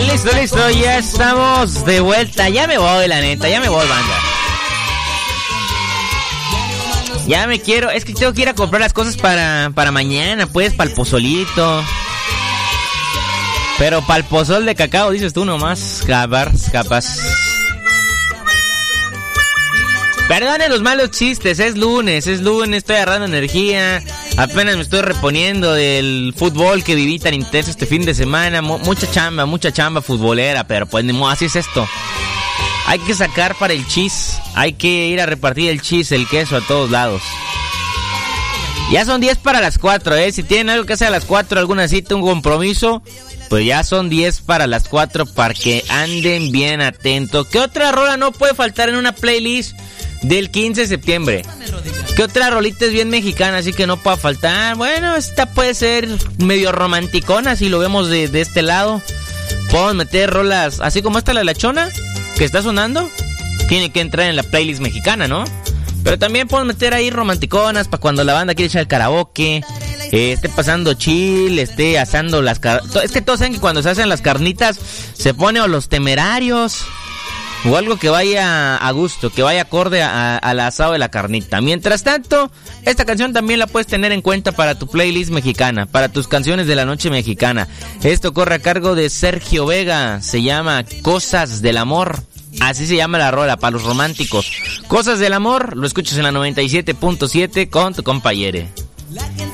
Listo, ya estamos de vuelta. Ya me voy, la neta, ya me voy, banda. Ya me quiero, es que tengo que ir a comprar las cosas para mañana, pues, para el pozolito. Pero para el pozol de cacao, dices tú nomás, capaz. Perdone los malos chistes, es lunes, estoy agarrando energía. Apenas me estoy reponiendo del fútbol que viví tan intenso este fin de semana. Mucha chamba futbolera, pero pues ni modo, así es esto. Hay que sacar para el chis, hay que ir a repartir el chis, el queso a todos lados. Ya son 10 para las 4, si tienen algo que hacer a las 4, alguna cita, un compromiso, pues ya son 10 para las 4 para que anden bien atentos. ¿Qué otra rola no puede faltar en una playlist del 15 de septiembre? ¿Qué otra rolita es bien mexicana, así que no pueda faltar? Bueno, esta puede ser medio romanticona, si lo vemos de este lado. Podemos meter rolas, así como esta, la Chona, que está sonando. Tiene que entrar en la playlist mexicana, ¿no? Pero también podemos meter ahí romanticonas para cuando la banda quiere echar el karaoke, esté pasando chill, esté asando las es que todos saben que cuando se hacen las carnitas se pone o Los Temerarios o algo que vaya a gusto, que vaya acorde al asado de la carnita. Mientras tanto, esta canción también la puedes tener en cuenta para tu playlist mexicana, para tus canciones de la noche mexicana. Esto corre a cargo de Sergio Vega, se llama Cosas del Amor. Así se llama la rola para los románticos. Cosas del Amor, lo escuchas en la 97.7 con tu compañere.